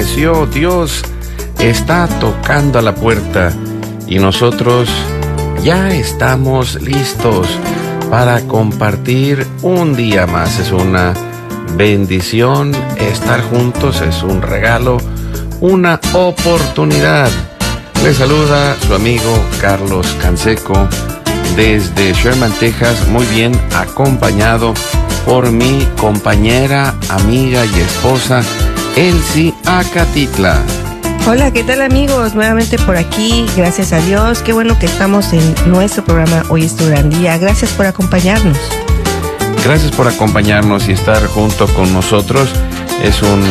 amaneció, Dios está tocando a la puerta y nosotros ya estamos listos para compartir un día más. Es una bendición estar juntos, es un regalo, una oportunidad. Les saluda su amigo Carlos Canseco desde Sherman, Texas, muy bien acompañado por mi compañera, amiga y esposa Elsie Acatitla. Hola, ¿qué tal amigos? Nuevamente por aquí, gracias a Dios. Qué bueno que estamos en nuestro programa Hoy es tu gran día. Gracias por acompañarnos. Gracias por acompañarnos y estar junto con nosotros. Es un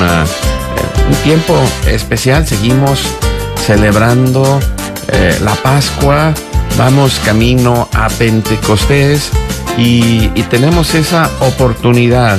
tiempo especial. Seguimos celebrando la Pascua. Vamos camino a Pentecostés y tenemos esa oportunidad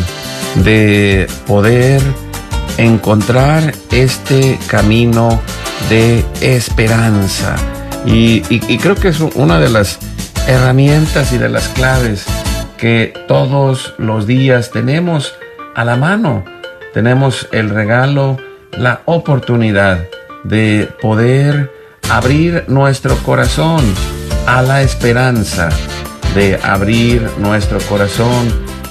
de poder encontrar este camino de esperanza. Y creo que es una de las herramientas y de las claves que todos los días tenemos a la mano. Tenemos el regalo, la oportunidad de poder abrir nuestro corazón a la esperanza, de abrir nuestro corazón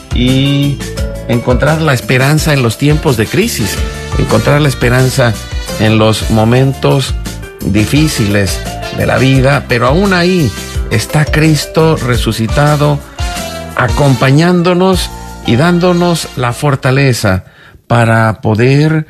y encontrar la esperanza en los tiempos de crisis, encontrar la esperanza en los momentos difíciles de la vida, pero aún ahí está Cristo resucitado, acompañándonos y dándonos la fortaleza para poder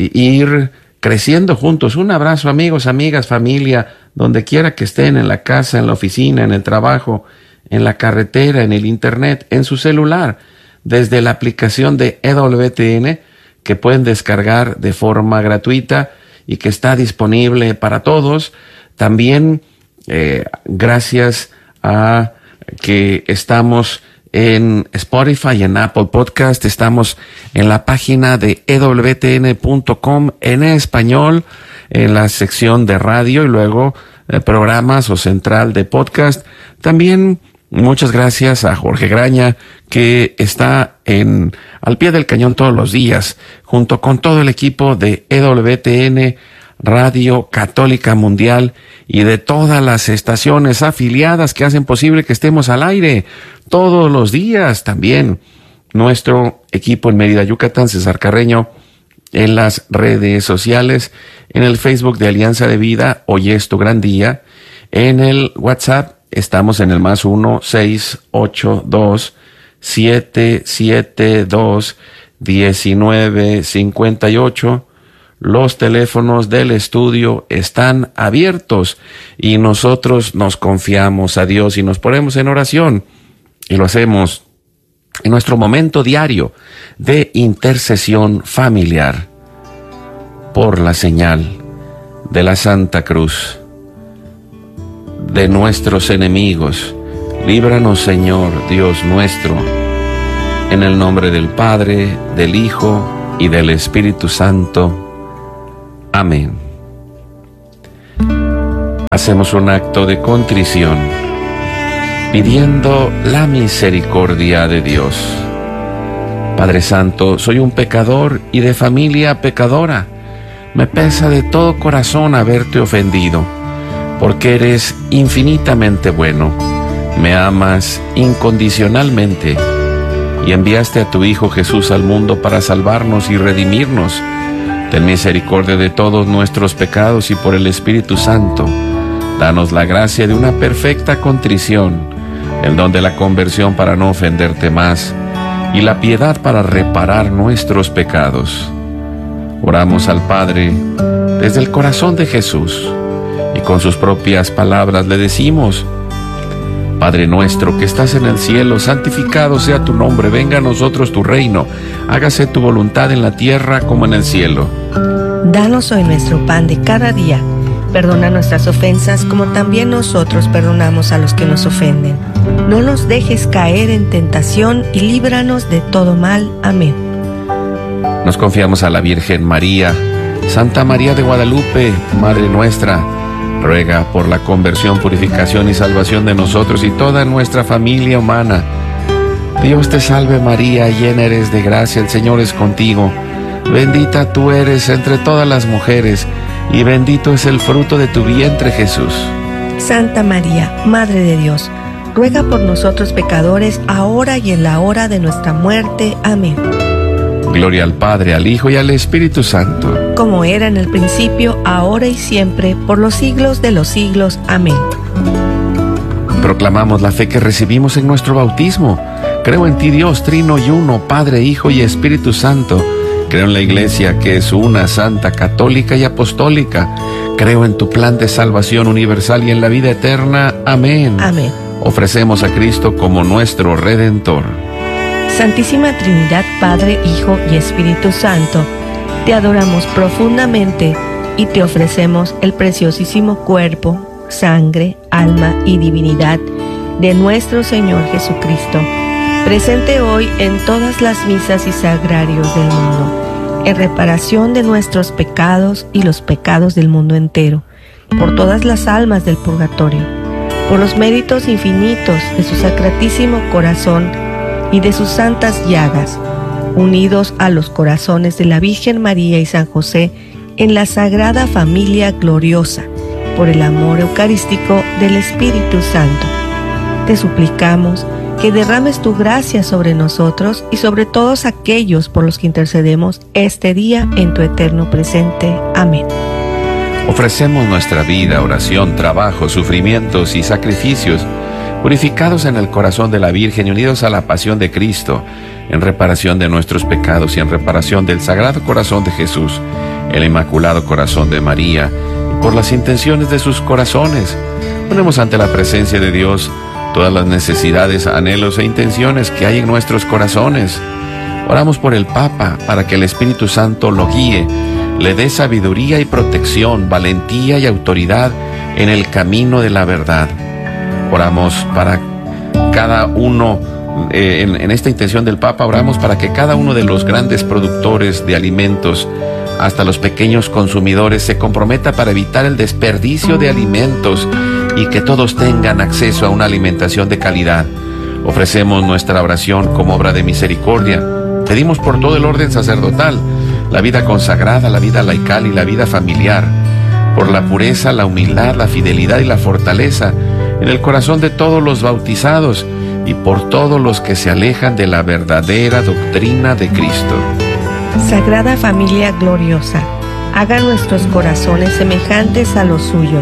ir creciendo juntos. Un abrazo, amigos, amigas, familia, donde quiera que estén, en la casa, en la oficina, en el trabajo, en la carretera, en el internet, en su celular, desde la aplicación de EWTN, que pueden descargar de forma gratuita y que está disponible para todos. También gracias a que estamos en Spotify y en Apple Podcast, estamos en la página de EWTN.com en español, en la sección de radio y luego programas o central de podcast. También muchas gracias a Jorge Graña, que está al pie del cañón todos los días, junto con todo el equipo de EWTN, Radio Católica Mundial, y de todas las estaciones afiliadas que hacen posible que estemos al aire todos los días. También nuestro equipo en Mérida, Yucatán, César Carreño, en las redes sociales, en el Facebook de Alianza de Vida, Hoy es tu gran día, en el WhatsApp, estamos en el +1 682 772 1958. Los teléfonos del estudio están abiertos y nosotros nos confiamos a Dios y nos ponemos en oración, y lo hacemos en nuestro momento diario de intercesión familiar por la señal de la Santa Cruz de nuestros enemigos. Líbranos, Señor Dios nuestro, en el nombre del Padre, del Hijo y del Espíritu Santo. Amén. Hacemos un acto de contrición, pidiendo la misericordia de Dios. Padre Santo, soy un pecador y de familia pecadora. Me pesa de todo corazón haberte ofendido, porque eres infinitamente bueno, me amas incondicionalmente y enviaste a tu Hijo Jesús al mundo para salvarnos y redimirnos. Ten misericordia de todos nuestros pecados y por el Espíritu Santo, danos la gracia de una perfecta contrición, el don de la conversión para no ofenderte más y la piedad para reparar nuestros pecados. Oramos al Padre desde el corazón de Jesús y con sus propias palabras le decimos: Padre nuestro que estás en el cielo, santificado sea tu nombre, venga a nosotros tu reino, hágase tu voluntad en la tierra como en el cielo. Danos hoy nuestro pan de cada día, perdona nuestras ofensas como también nosotros perdonamos a los que nos ofenden. No nos dejes caer en tentación y líbranos de todo mal. Amén. Nos confiamos a la Virgen María. Santa María de Guadalupe, Madre nuestra, ruega por la conversión, purificación y salvación de nosotros y toda nuestra familia humana. Dios te salve María, llena eres de gracia, el Señor es contigo. Bendita tú eres entre todas las mujeres, y bendito es el fruto de tu vientre, Jesús. Santa María, Madre de Dios, ruega por nosotros pecadores, ahora y en la hora de nuestra muerte. Amén. Gloria al Padre, al Hijo y al Espíritu Santo. Como era en el principio, ahora y siempre, por los siglos de los siglos. Amén. Proclamamos la fe que recibimos en nuestro bautismo. Creo en ti, Dios, Trino y Uno, Padre, Hijo y Espíritu Santo. Creo en la Iglesia, que es una, santa, católica y apostólica. Creo en tu plan de salvación universal y en la vida eterna. Amén. Amén. Ofrecemos a Cristo como nuestro Redentor. Santísima Trinidad, Padre, Hijo y Espíritu Santo, te adoramos profundamente y te ofrecemos el preciosísimo cuerpo, sangre, alma y divinidad de nuestro Señor Jesucristo, presente hoy en todas las misas y sagrarios del mundo, en reparación de nuestros pecados y los pecados del mundo entero, por todas las almas del purgatorio, por los méritos infinitos de su sacratísimo corazón y de sus santas llagas, unidos a los corazones de la Virgen María y San José en la Sagrada Familia Gloriosa, por el amor eucarístico del Espíritu Santo. Te suplicamos que derrames tu gracia sobre nosotros y sobre todos aquellos por los que intercedemos este día en tu eterno presente. Amén. Ofrecemos nuestra vida, oración, trabajo, sufrimientos y sacrificios, purificados en el corazón de la Virgen y unidos a la pasión de Cristo, en reparación de nuestros pecados y en reparación del Sagrado Corazón de Jesús, el Inmaculado Corazón de María, y por las intenciones de sus corazones. Ponemos ante la presencia de Dios todas las necesidades, anhelos e intenciones que hay en nuestros corazones. Oramos por el Papa, para que el Espíritu Santo lo guíe, le dé sabiduría y protección, valentía y autoridad en el camino de la verdad. Oramos para cada uno, en esta intención del Papa, oramos para que cada uno de los grandes productores de alimentos, hasta los pequeños consumidores, se comprometa para evitar el desperdicio de alimentos y que todos tengan acceso a una alimentación de calidad. Ofrecemos nuestra oración como obra de misericordia. Pedimos por todo el orden sacerdotal, la vida consagrada, la vida laical y la vida familiar, por la pureza, la humildad, la fidelidad y la fortaleza en el corazón de todos los bautizados y por todos los que se alejan de la verdadera doctrina de Cristo. Sagrada Familia Gloriosa, haga nuestros corazones semejantes a los suyos.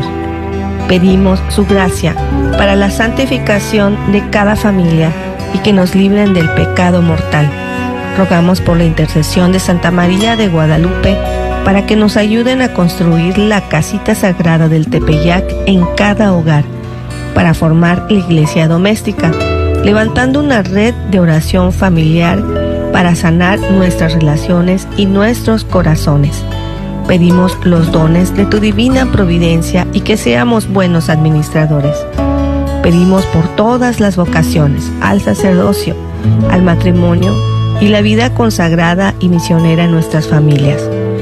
Pedimos su gracia para la santificación de cada familia y que nos libren del pecado mortal. Rogamos por la intercesión de Santa María de Guadalupe para que nos ayuden a construir la casita sagrada del Tepeyac en cada hogar, para formar la iglesia doméstica, levantando una red de oración familiar para sanar nuestras relaciones y nuestros corazones. Pedimos los dones de tu divina providencia y que seamos buenos administradores. Pedimos por todas las vocaciones, al sacerdocio, al matrimonio y la vida consagrada y misionera en nuestras familias.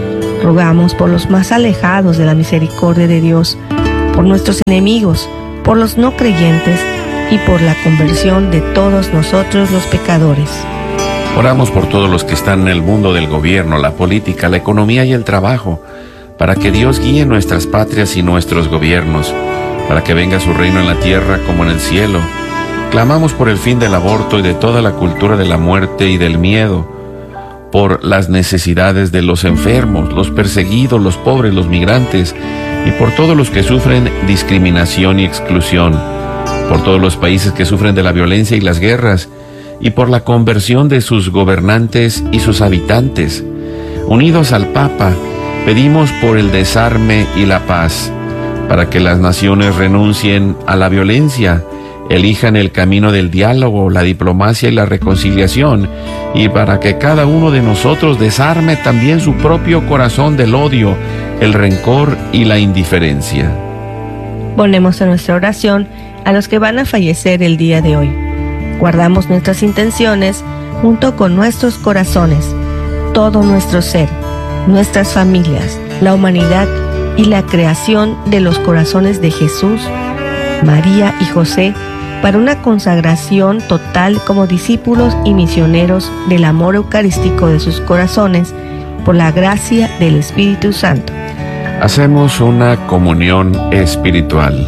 Rogamos por los más alejados de la misericordia de Dios, por nuestros enemigos, por los no creyentes y por la conversión de todos nosotros los pecadores. Oramos por todos los que están en el mundo del gobierno, la política, la economía y el trabajo, para que Dios guíe nuestras patrias y nuestros gobiernos, para que venga su reino en la tierra como en el cielo. Clamamos por el fin del aborto y de toda la cultura de la muerte y del miedo, por las necesidades de los enfermos, los perseguidos, los pobres, los migrantes, y por todos los que sufren discriminación y exclusión, por todos los países que sufren de la violencia y las guerras, y por la conversión de sus gobernantes y sus habitantes. Unidos al Papa, pedimos por el desarme y la paz, para que las naciones renuncien a la violencia, elijan el camino del diálogo, la diplomacia y la reconciliación, y para que cada uno de nosotros desarme también su propio corazón del odio, el rencor y la indiferencia. Ponemos en nuestra oración a los que van a fallecer el día de hoy. Guardamos nuestras intenciones junto con nuestros corazones, todo nuestro ser, nuestras familias, la humanidad y la creación de los corazones de Jesús, María y José, para una consagración total como discípulos y misioneros del amor eucarístico de sus corazones por la gracia del Espíritu Santo. Hacemos una comunión espiritual.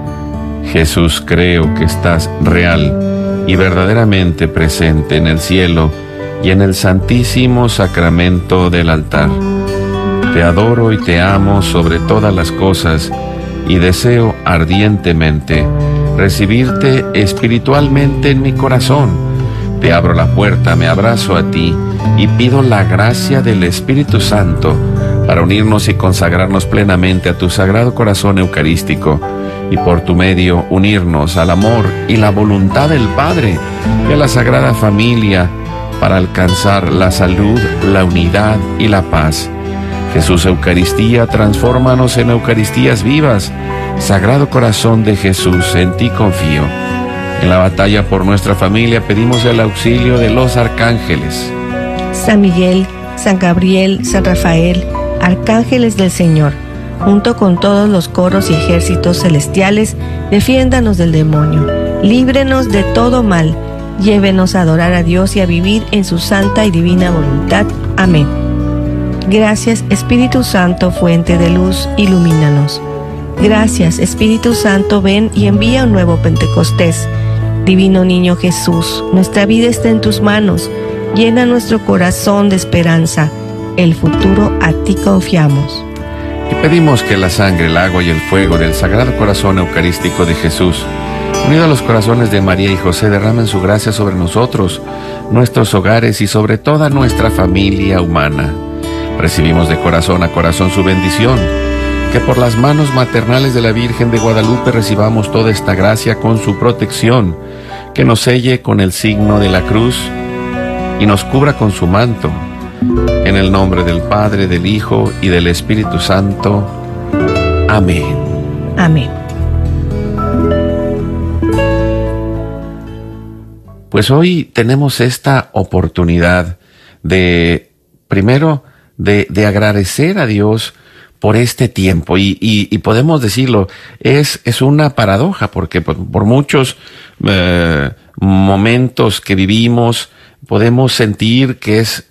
Jesús, creo que estás real y verdaderamente presente en el cielo y en el santísimo sacramento del altar. Te adoro y te amo sobre todas las cosas y deseo ardientemente recibirte espiritualmente en mi corazón. Te abro la puerta, me abrazo a ti y pido la gracia del Espíritu Santo para unirnos y consagrarnos plenamente a tu Sagrado Corazón Eucarístico y por tu medio unirnos al amor y la voluntad del Padre y a la Sagrada Familia para alcanzar la salud, la unidad y la paz. Jesús Eucaristía, transfórmanos en Eucaristías vivas. Sagrado Corazón de Jesús, en ti confío. En la batalla por nuestra familia pedimos el auxilio de los arcángeles. San Miguel, San Gabriel, San Rafael, arcángeles del Señor, junto con todos los coros y ejércitos celestiales, defiéndanos del demonio, líbrenos de todo mal, llévenos a adorar a Dios y a vivir en su santa y divina voluntad. Amén. Gracias, Espíritu Santo, fuente de luz, ilumínanos. Gracias, Espíritu Santo, ven y envía un nuevo Pentecostés. Divino Niño Jesús, nuestra vida está en tus manos. Llena nuestro corazón de esperanza. El futuro a ti confiamos. Y pedimos que la sangre, el agua y el fuego del Sagrado Corazón Eucarístico de Jesús, unido a los corazones de María y José, derramen su gracia sobre nosotros, nuestros hogares y sobre toda nuestra familia humana. Recibimos de corazón a corazón su bendición. Que por las manos maternales de la Virgen de Guadalupe recibamos toda esta gracia con su protección, que nos selle con el signo de la cruz y nos cubra con su manto. En el nombre del Padre, del Hijo y del Espíritu Santo. Amén. Amén. Pues hoy tenemos esta oportunidad de, primero, de agradecer a Dios por este tiempo y podemos decirlo, es una paradoja porque por muchos momentos que vivimos podemos sentir que es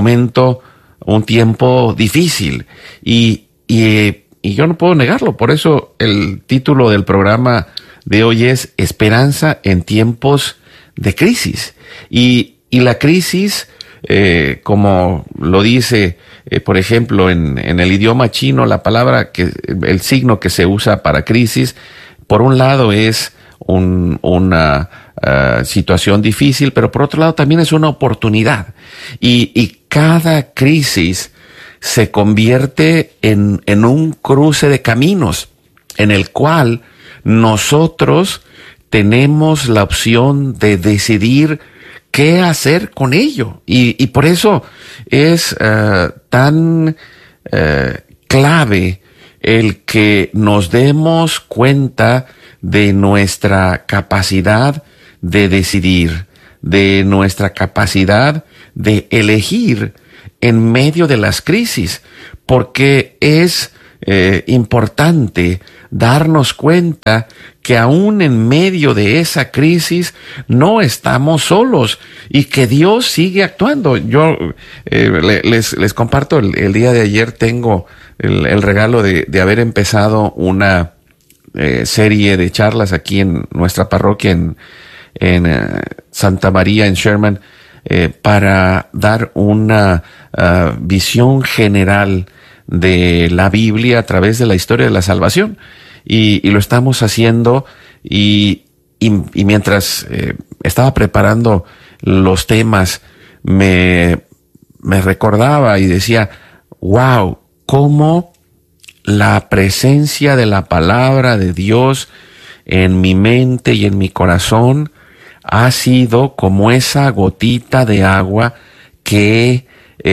un tiempo difícil y yo no puedo negarlo. Por eso el título del programa de hoy es Esperanza en tiempos de crisis. Y la crisis, como lo dice, por ejemplo, en el idioma chino, el signo que se usa para crisis, por un lado es una situación difícil, pero por otro lado también es una oportunidad. Y cada crisis se convierte en un cruce de caminos en el cual nosotros tenemos la opción de decidir qué hacer con ello. Y por eso es tan clave el que nos demos cuenta de nuestra capacidad de decidir, de nuestra capacidad de elegir en medio de las crisis, porque es importante darnos cuenta que aún en medio de esa crisis no estamos solos y que Dios sigue actuando. Yo les comparto, el día de ayer tengo el regalo de haber empezado una serie de charlas aquí en nuestra parroquia en Santa María, en Sherman, para dar una visión general de la Biblia a través de la historia de la salvación. Y lo estamos haciendo y mientras estaba preparando los temas me recordaba y decía, wow, cómo la presencia de la palabra de Dios en mi mente y en mi corazón ha sido como esa gotita de agua que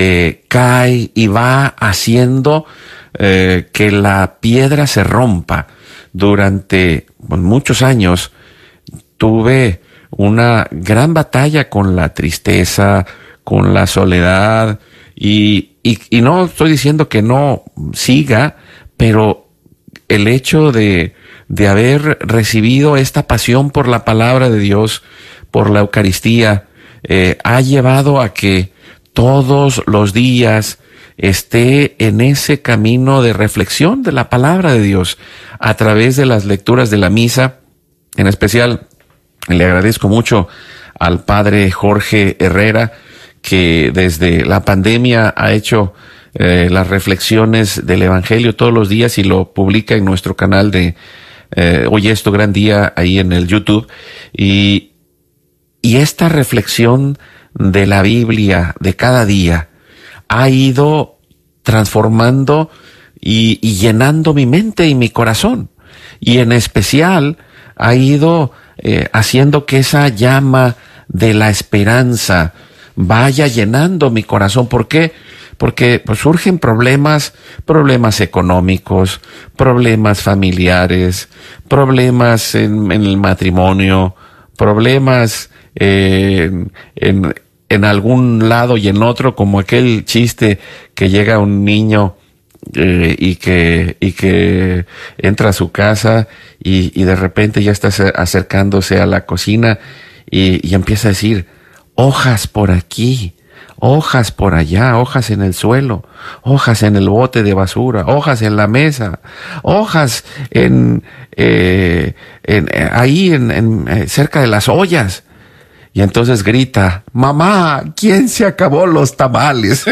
cae y va haciendo que la piedra se rompa. Durante muchos años tuve una gran batalla con la tristeza, con la soledad, y no estoy diciendo que no siga, pero el hecho de haber recibido esta pasión por la palabra de Dios, por la Eucaristía, ha llevado a que todos los días esté en ese camino de reflexión de la palabra de Dios a través de las lecturas de la misa. En especial, le agradezco mucho al padre Jorge Herrera, que desde la pandemia ha hecho las reflexiones del Evangelio todos los días y lo publica en nuestro canal de Hoy es tu gran día, ahí en el YouTube. Y esta reflexión de la Biblia de cada día ha ido transformando y llenando mi mente y mi corazón. Y en especial ha ido haciendo que esa llama de la esperanza vaya llenando mi corazón. ¿Por qué? Porque pues, surgen problemas económicos, problemas familiares, problemas en el matrimonio, problemas en algún lado y en otro, como aquel chiste que llega un niño y que entra a su casa y de repente ya está acercándose a la cocina y empieza a decir: hojas por aquí, hojas por allá, hojas en el suelo, hojas en el bote de basura, hojas en la mesa, hojas ahí cerca de las ollas. Y entonces grita: mamá, ¿quién se acabó los tamales?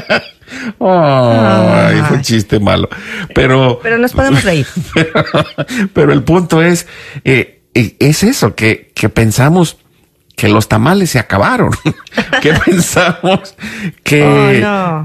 Fue un chiste malo. Pero nos podemos reír. Pero el punto es eso, que pensamos que los tamales se acabaron, que pensamos que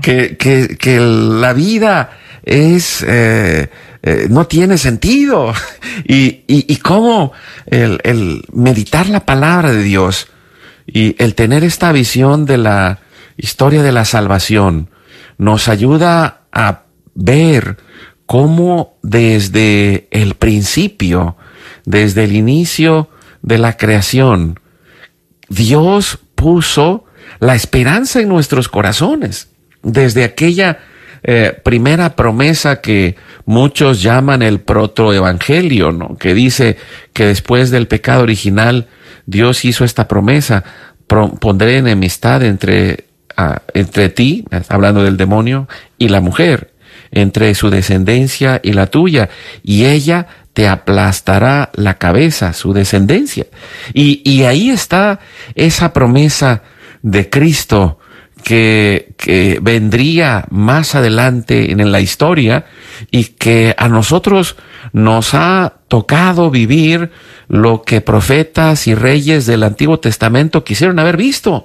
la vida es no tiene sentido, y cómo el meditar la palabra de Dios y el tener esta visión de la historia de la salvación nos ayuda a ver cómo desde el principio, desde el inicio de la creación, Dios puso la esperanza en nuestros corazones. Desde aquella primera promesa que muchos llaman el protoevangelio, ¿no? Que dice que después del pecado original Dios hizo esta promesa: pondré enemistad entre ti, hablando del demonio, y la mujer, entre su descendencia y la tuya, y ella te aplastará la cabeza, su descendencia. Y ahí está esa promesa de Cristo que vendría más adelante en la historia y que a nosotros nos ha tocado vivir lo que profetas y reyes del Antiguo Testamento quisieron haber visto,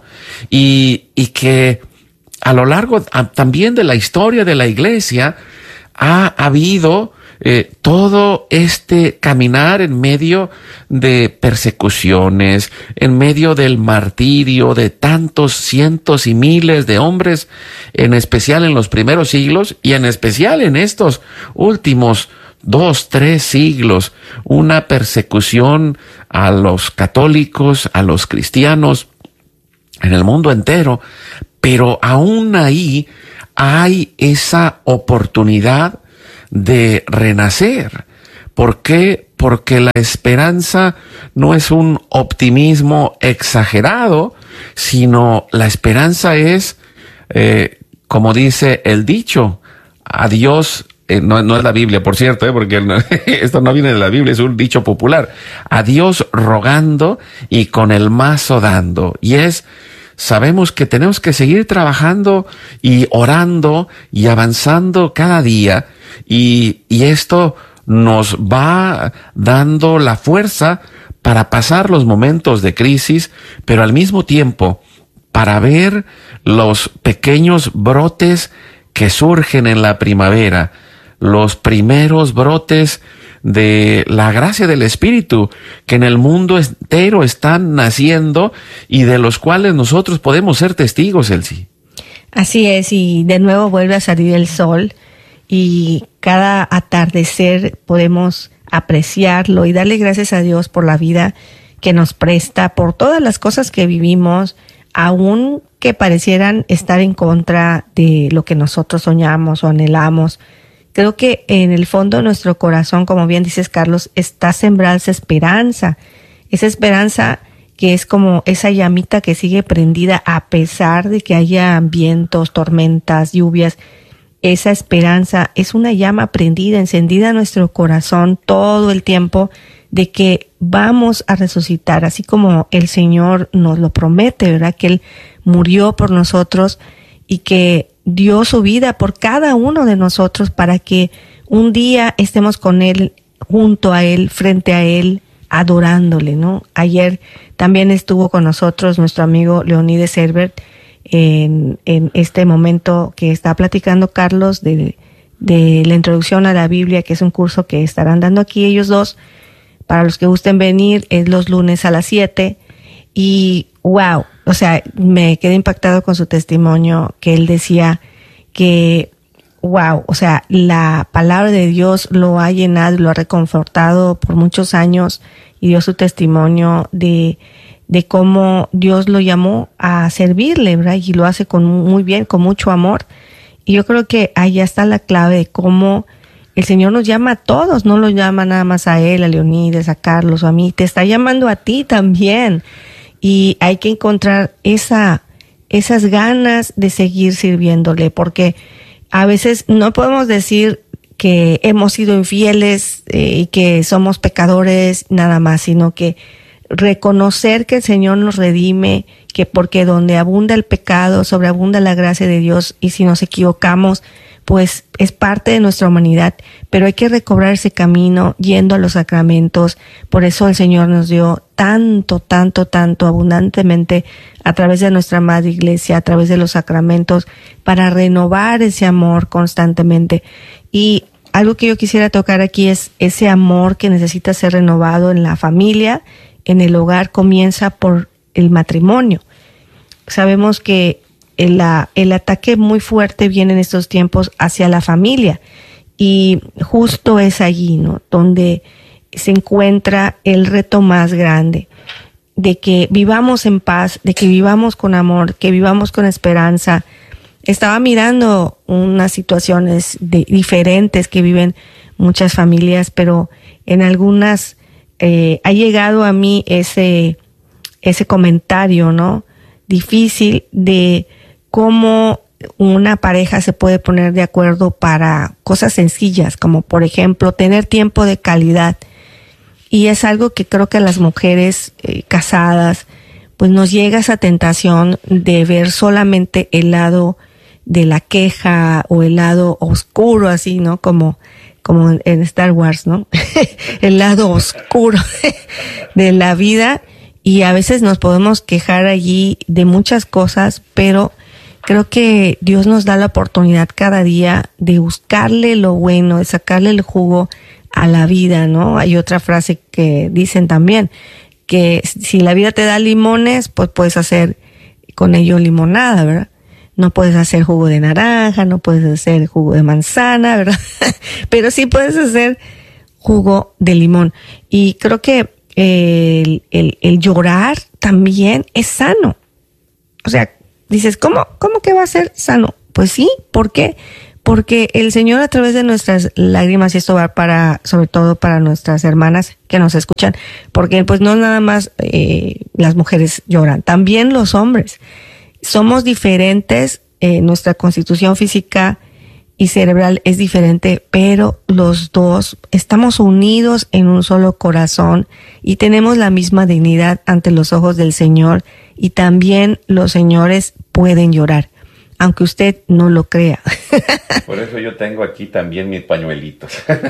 y que a lo largo también de la historia de la Iglesia ha habido todo este caminar en medio de persecuciones, en medio del martirio de tantos cientos y miles de hombres, en especial en los primeros siglos y en especial en estos últimos 2-3 siglos, una persecución a los católicos, a los cristianos en el mundo entero. Pero aún ahí hay esa oportunidad de renacer. ¿Por qué? Porque la esperanza no es un optimismo exagerado, sino la esperanza es, como dice el dicho, a Dios, no es la Biblia, por cierto, porque esto no viene de la Biblia, es un dicho popular: a Dios rogando y con el mazo dando. Y sabemos que tenemos que seguir trabajando y orando y avanzando cada día, y esto nos va dando la fuerza para pasar los momentos de crisis, pero al mismo tiempo para ver los pequeños brotes que surgen en la primavera, los primeros brotes de la gracia del Espíritu que en el mundo entero están naciendo y de los cuales nosotros podemos ser testigos, Elsie. Así es, y de nuevo vuelve a salir el sol y cada atardecer podemos apreciarlo y darle gracias a Dios por la vida que nos presta, por todas las cosas que vivimos, aun que parecieran estar en contra de lo que nosotros soñamos o anhelamos. Creo que en el fondo de nuestro corazón, como bien dices, Carlos, está sembrada esa esperanza que es como esa llamita que sigue prendida a pesar de que haya vientos, tormentas, lluvias, esa esperanza es una llama prendida, encendida en nuestro corazón todo el tiempo, de que vamos a resucitar, así como el Señor nos lo promete, ¿verdad? Que Él murió por nosotros y que dio su vida por cada uno de nosotros para que un día estemos con Él, junto a Él, frente a Él, adorándole, ¿no? Ayer también estuvo con nosotros nuestro amigo Leonides Herbert en este momento que está platicando Carlos de la introducción a la Biblia, que es un curso que estarán dando aquí ellos dos. Para los que gusten venir, es los lunes a las 7. Y wow, o sea, me quedé impactado con su testimonio, que él decía que wow, o sea, la palabra de Dios lo ha llenado, lo ha reconfortado por muchos años, y dio su testimonio de cómo Dios lo llamó a servirle, ¿verdad? Y lo hace muy bien, con mucho amor. Y yo creo que ahí está la clave de cómo el Señor nos llama a todos, no lo llama nada más a él, a Leonides, a Carlos o a mí, te está llamando a ti también. Y hay que encontrar esas ganas de seguir sirviéndole, porque a veces no podemos decir que hemos sido infieles y que somos pecadores nada más, sino que reconocer que el Señor nos redime, que porque donde abunda el pecado, sobreabunda la gracia de Dios, y si nos equivocamos, pues es parte de nuestra humanidad, pero hay que recobrar ese camino yendo a los sacramentos. Por eso el Señor nos dio tanto abundantemente a través de nuestra madre iglesia, a través de los sacramentos, para renovar ese amor constantemente. Y algo que yo quisiera tocar aquí es ese amor que necesita ser renovado en la familia, en el hogar. Comienza por el matrimonio. Sabemos que el ataque muy fuerte viene en estos tiempos hacia la familia, y justo es allí, ¿no?, donde se encuentra el reto más grande, de que vivamos en paz, de que vivamos con amor, que vivamos con esperanza. Estaba mirando unas situaciones diferentes que viven muchas familias, pero en algunas ha llegado a mí ese comentario, ¿no?, difícil, de cómo una pareja se puede poner de acuerdo para cosas sencillas, como por ejemplo tener tiempo de calidad. Y es algo que creo que a las mujeres casadas pues nos llega esa tentación de ver solamente el lado de la queja o el lado oscuro, así, ¿no? Como en Star Wars, ¿no? El lado oscuro de la vida. Y a veces nos podemos quejar allí de muchas cosas, pero creo que Dios nos da la oportunidad cada día de buscarle lo bueno, de sacarle el jugo a la vida, ¿no? Hay otra frase que dicen también, que si la vida te da limones, pues puedes hacer con ello limonada, ¿verdad? No puedes hacer jugo de naranja, no puedes hacer jugo de manzana, ¿verdad? Pero sí puedes hacer jugo de limón. Y creo que el llorar también es sano. O sea, dices, ¿cómo que va a ser sano? Pues sí, ¿por qué? Porque el Señor, a través de nuestras lágrimas, y esto va sobre todo para nuestras hermanas que nos escuchan, porque pues no nada más las mujeres lloran, también los hombres. Somos diferentes, nuestra constitución física y cerebral es diferente, pero los dos estamos unidos en un solo corazón y tenemos la misma dignidad ante los ojos del Señor, y también los señores pueden llorar, aunque usted no lo crea. Por eso yo tengo aquí también mis pañuelitos.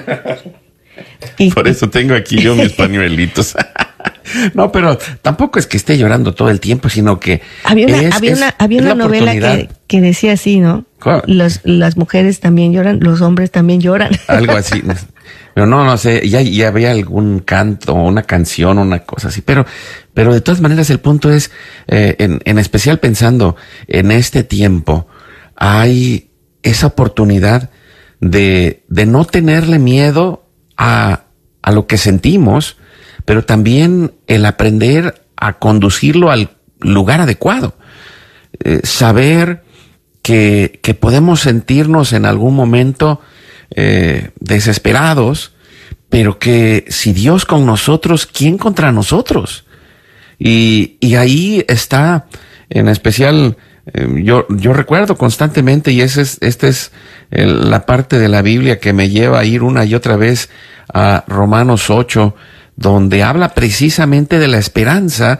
Por eso tengo aquí yo mis pañuelitos. No, pero tampoco es que esté llorando todo el tiempo, sino que había una novela que decía así, ¿no? Las mujeres también lloran, los hombres también lloran. Algo así. Pero no sé, ya había algún canto, una canción, una cosa así, pero de todas maneras el punto es, en especial pensando en este tiempo, hay esa oportunidad de no tenerle miedo a lo que sentimos, pero también el aprender a conducirlo al lugar adecuado. Saber que podemos sentirnos en algún momento desesperados, pero que si Dios con nosotros, ¿quién contra nosotros? Y ahí está en especial Yo recuerdo constantemente, y esta es la parte de la Biblia que me lleva a ir una y otra vez a Romanos 8, donde habla precisamente de la esperanza,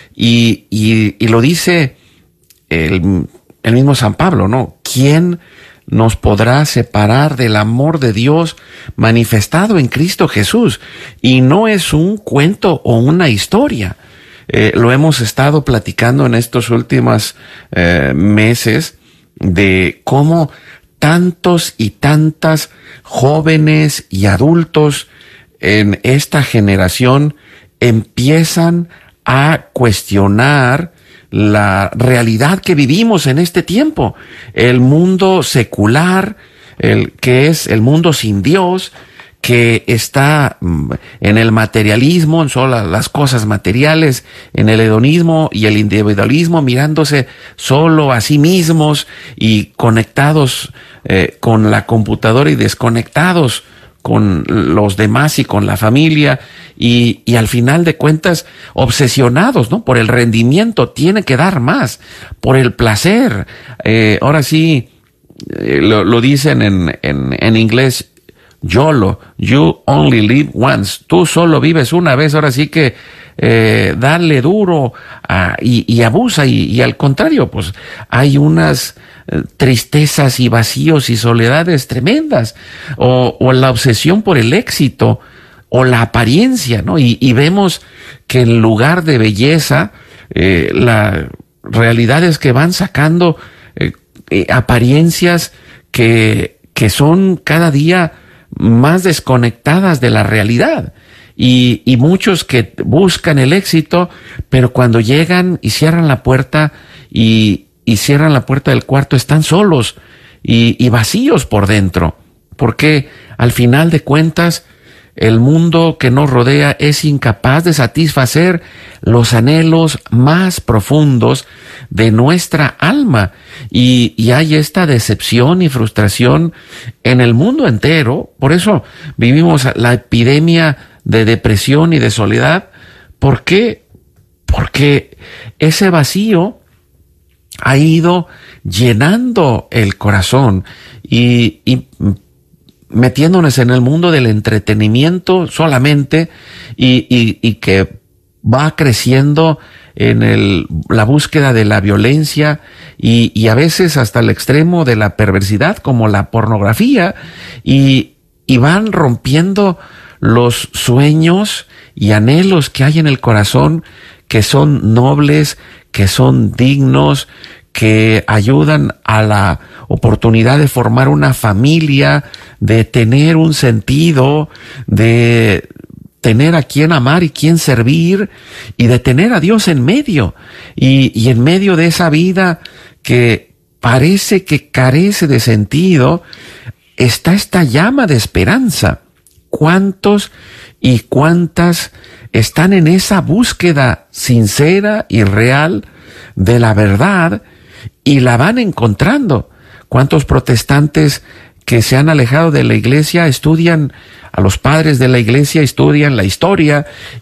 y lo dice el mismo San Pablo, ¿no? ¿Quién nos podrá separar del amor de Dios manifestado en Cristo Jesús? Y no es un cuento o una historia. Lo hemos estado platicando en estos últimos meses, de cómo tantos y tantas jóvenes y adultos en esta generación empiezan a cuestionar la realidad que vivimos en este tiempo, el mundo secular, que es el mundo sin Dios, que está en el materialismo, en solo las cosas materiales, en el hedonismo y el individualismo, mirándose solo a sí mismos y conectados con la computadora y desconectados con los demás y con la familia, y al final de cuentas obsesionados, ¿no? Por el rendimiento, tiene que dar más, por el placer. Ahora sí, lo dicen en inglés, YOLO, you only live once, tú solo vives una vez. Ahora sí que dale duro y abusa, y al contrario, pues hay unas tristezas y vacíos y soledades tremendas, o la obsesión por el éxito o la apariencia, ¿no? Y vemos que en lugar de belleza, la realidad es que van sacando apariencias que son cada día más desconectadas de la realidad, y muchos que buscan el éxito, pero cuando llegan y cierran la puerta y cierran la puerta del cuarto, están solos y vacíos por dentro, porque al final de cuentas el mundo que nos rodea es incapaz de satisfacer los anhelos más profundos de nuestra alma, y hay esta decepción y frustración en el mundo entero. Por eso vivimos la epidemia de depresión y de soledad. ¿Por qué? Porque ese vacío ha ido llenando el corazón y metiéndonos en el mundo del entretenimiento solamente, y que va creciendo en la búsqueda de la violencia, y a veces hasta el extremo de la perversidad, como la pornografía, y van rompiendo los sueños y anhelos que hay en el corazón, que son nobles, que son dignos, que ayudan a la oportunidad de formar una familia, de tener un sentido, de tener a quien amar y quien servir, y de tener a Dios en medio. Y en medio de esa vida que parece que carece de sentido, está esta llama de esperanza. ¿Cuántos y cuántas están en esa búsqueda sincera y real de la verdad, y la van encontrando? ¿Cuántos protestantes que se han alejado de la iglesia estudian a los padres de la iglesia, estudian la historia,